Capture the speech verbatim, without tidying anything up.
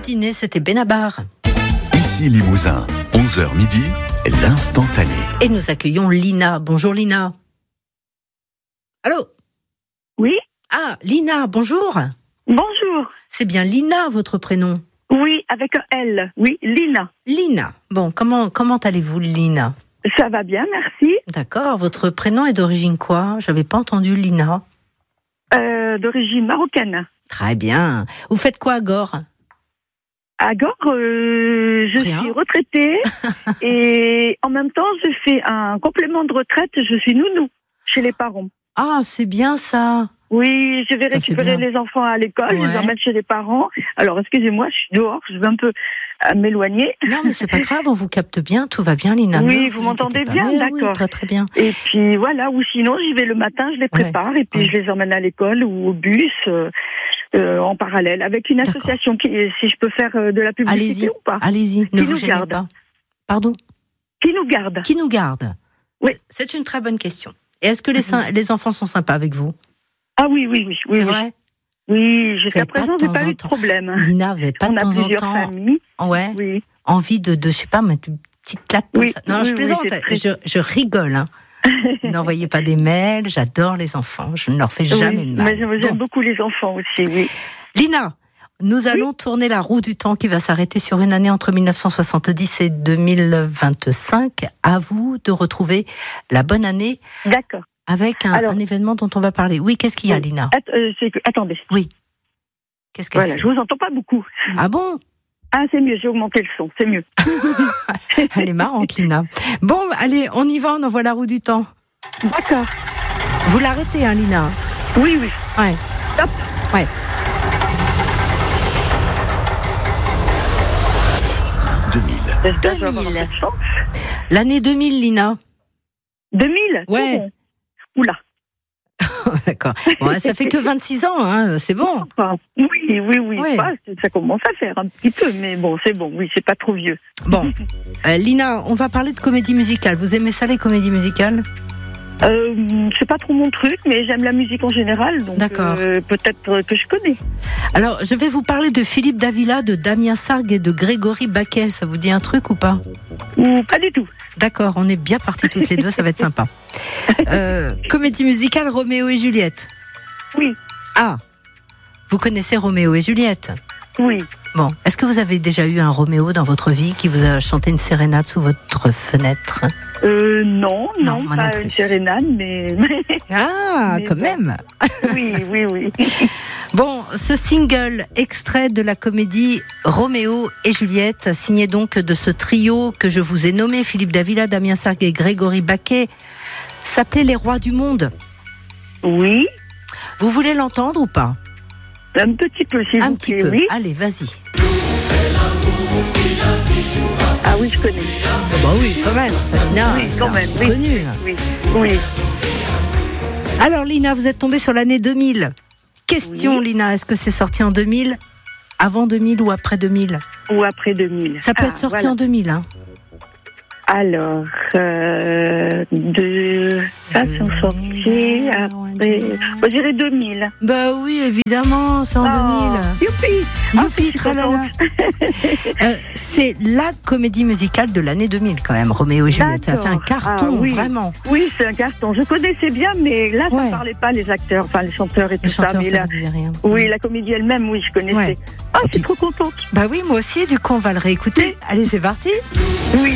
dîner, c'était Benabar. Ici Limousin, onze heures midi, l'instantané. Et nous accueillons Lina. Bonjour Lina. Allô ? Oui. Ah, Lina, bonjour. Bonjour. C'est bien Lina, votre prénom ? Oui, avec un L. Oui, Lina. Lina. Bon, comment, comment allez-vous, Lina ? Ça va bien, merci. D'accord. Votre prénom est d'origine quoi ? J'avais pas entendu Lina. Euh, d'origine marocaine. Très bien. Vous faites quoi à Gorre ? À Gorre, euh, je Rien. suis retraitée et en même temps, je fais un complément de retraite. Je suis nounou chez les parents. Ah, c'est bien ça. Oui, je vais Ça, c'est récupérer bien. les enfants à l'école, Ouais. je les emmène chez les parents. Alors, excusez-moi, je suis dehors, je vais un peu euh, m'éloigner. Non, mais c'est pas grave, on vous capte bien, tout va bien, Lina. Oui, Ne vous m'entendez inquiétez pas. bien, Oui, d'accord. Oui, très très bien. Et puis voilà, ou sinon, j'y vais le matin, je les prépare et puis Ouais. je les emmène à l'école ou au bus euh, euh, en parallèle avec une D'accord. association qui, si je peux faire euh, de la publicité Allez-y, ou pas. allez-y, ne Qui vous nous gênez garde. pas. Pardon ? Qui nous garde. Qui nous garde ? Oui. C'est une très bonne question. Et est-ce que les, sy- les enfants sont sympas avec vous ? Ah oui, oui, oui. oui C'est oui. vrai ? Oui, Vous jusqu'à avez pas de présent, j'ai temps pas en eu de temps. problème. Lina, vous n'avez pas On de a temps en plusieurs temps familles. ouais, Oui. envie de, de, je sais pas, mettre une petite claque comme Oui, ça. Non, oui, je oui, plaisante, c'est très- je, je rigole. Hein. N'envoyez pas des mails, j'adore les enfants, je ne leur fais jamais Oui, de mal. mais j'aime j'aime Bon. beaucoup les enfants aussi, oui. Lina, nous allons tourner la roue du temps qui va s'arrêter sur une année entre mille neuf cent soixante-dix et deux mille vingt-cinq. À vous de retrouver la bonne année D'accord. avec un, Alors- un événement dont on va parler. Oui, qu'est-ce qu'il y a, Oui. Lina ? Att- euh, c'est que- attendez. Qu'est-ce qu'elle Voilà, fait je vous entends pas beaucoup. Ah bon ? Ah, c'est mieux, j'ai augmenté le son, c'est mieux. Elle est marrante, Lina. Bon, allez, on y va, on envoie la roue du temps. D'accord. Vous l'arrêtez, hein, Lina ? Oui, oui. Ouais. Stop. Ouais. deux mille. J'espère que je vais avoir deux mille. un peu de chance. L'année deux mille, Lina. deux mille Ouais. c'est bon. Oula. D'accord. Bon, ça fait que vingt-six ans, hein, c'est bon. Enfin, oui, oui, oui. Ouais. Pas, ça commence à faire un petit peu, mais bon, c'est bon. Oui, c'est pas trop vieux. Bon, euh, Lina, on va parler de comédie musicale. Vous aimez ça, les comédies musicales ? Euh, c'est pas trop mon truc, mais j'aime la musique en général, donc D'accord. euh, peut-être que je connais. Alors, je vais vous parler de Philippe Davila, de Damien Sargue et de Grégory Baquet. Ça vous dit un truc ou pas ? Ou pas du tout. D'accord, on est bien partis toutes les deux, ça va être sympa. Euh, comédie musicale Roméo et Juliette. Oui, Ah, vous connaissez Roméo et Juliette ? oui. Bon, est-ce que vous avez déjà eu un Roméo dans votre vie qui vous a chanté une sérénade sous votre fenêtre ? Euh, non, Non, non, moi non pas plus. une sérénade, mais Ah, Mais quand bon. même. oui, oui, oui. Bon, ce single, extrait de la comédie Roméo et Juliette, signé donc de ce trio que je vous ai nommé, Philippe Davila, Damien Sargue et Grégory Baquet, s'appelait Les Rois du Monde. Oui, Vous voulez l'entendre ou pas ? un petit peu, s'il Un vous petit plaît, peu. oui. Allez, vas-y. Ah oui, je connais. Bah oui, quand même, ça, Lina, Oui, quand c'est même, oui. connu. Oui, oui. Alors Lina, vous êtes tombée sur l'année deux mille. Question Oui. Lina, est-ce que c'est sorti en deux mille ? Avant deux mille ou après deux mille ? Ou après deux mille. Ça peut Ah, être sorti voilà. en deux mille, hein. Alors, euh, de... Ça, deux sont sortis mille, après... ouais, deux mille. Je dirais deux mille. Bah oui, évidemment, c'est en deux mille. Oh, youpi. Ah, je Youpi, suis tralala. contente. Euh, c'est la comédie musicale de l'année deux mille quand même, Roméo et Juliette. Ça a fait un D'accord. carton, Ah, oui. vraiment. Oui, c'est un carton. Je connaissais bien, mais là, ça Ouais. ne parlait pas les acteurs, enfin les chanteurs et tout Les ça. chanteurs, Mais ça là, vous disait rien. oui, la comédie elle-même, oui, je connaissais. Ouais. Ah, je puis- suis trop contente. Bah oui, moi aussi, du coup, on va le réécouter. Allez, c'est parti. Oui.